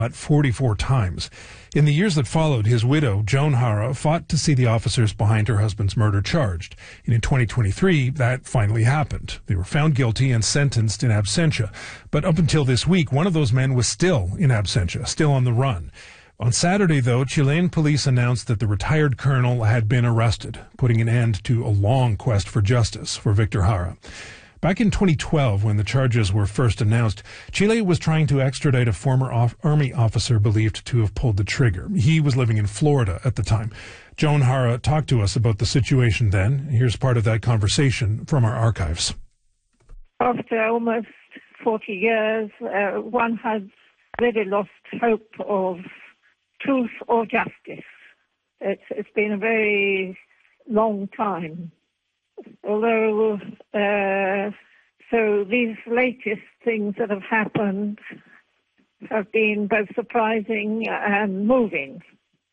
44 times. In the years that followed, his widow, Joan Hara, fought to see the officers behind her husband's murder charged. And in 2023, that finally happened. They were found guilty and sentenced in absentia. But up until this week, one of those men was still in absentia, still on the run. On Saturday, though, Chilean police announced that the retired colonel had been arrested, putting an end to a long quest for justice for Victor Jara. Back in 2012, when the charges were first announced, Chile was trying to extradite a former army officer believed to have pulled the trigger. He was living in Florida at the time. Joan Hara talked to us about the situation then. Here's part of that conversation from our archives. After almost 40 years, one has really lost hope of truth or justice. It's been a very long time. Although, so these latest things that have happened have been both surprising and moving.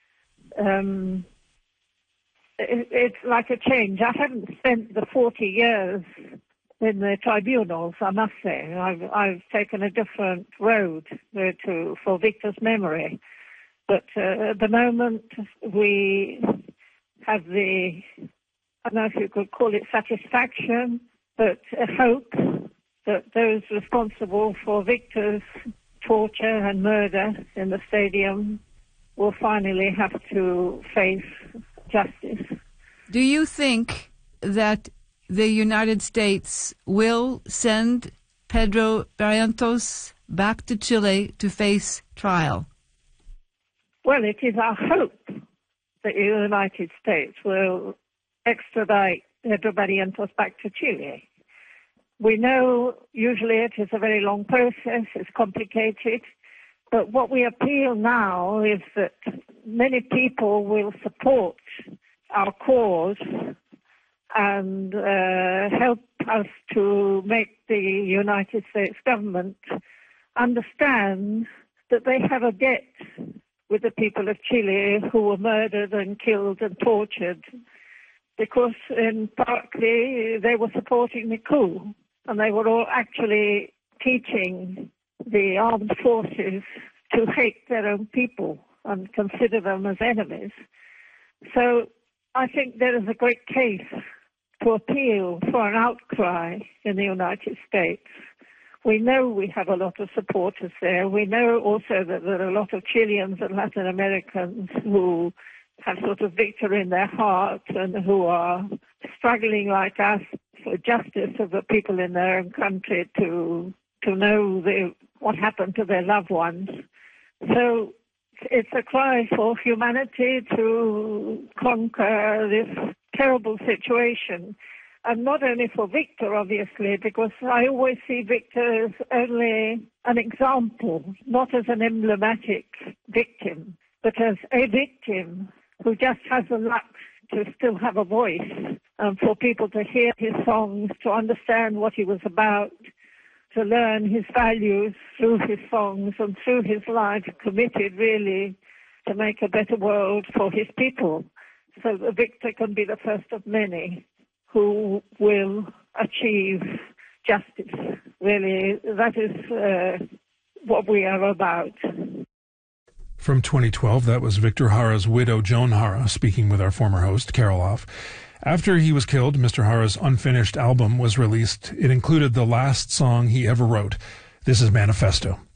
It's like a change. I haven't spent the 40 years in the tribunals, I must say. I've taken a different road for Victor's memory. But at the moment, we have the, I don't know if you could call it satisfaction, but a hope that those responsible for Victor's torture and murder in the stadium will finally have to face justice. Do you think that the United States will send Pedro Barrientos back to Chile to face trial? Well, it is our hope that the United States will extradite Pedro Barrientos back to Chile. We know usually it is a very long process, it's complicated, but what we appeal now is that many people will support our cause and help us to make the United States government understand that they have a debt with the people of Chile who were murdered and killed and tortured, because partly they were supporting the coup, and they were all actually teaching the armed forces to hate their own people and consider them as enemies. So I think there is a great case to appeal for an outcry in the United States. We know we have a lot of supporters there. We know also that there are a lot of Chileans and Latin Americans who have sort of Victor in their heart and who are struggling like us for justice of the people in their own country to know what happened to their loved ones. So it's a cry for humanity to conquer this terrible situation. And not only for Victor, obviously, because I always see Victor as only an example, not as an emblematic victim, but as a victim who just has the luck to still have a voice, and for people to hear his songs, to understand what he was about, to learn his values through his songs and through his life, committed really to make a better world for his people. So that Victor can be the first of many who will achieve justice. Really, that is what we are about. From 2012, that was Victor Jara's widow, Joan Hara, speaking with our former host, Carol Off. After he was killed, Mr. Jara's unfinished album was released. It included the last song he ever wrote. This is Manifesto.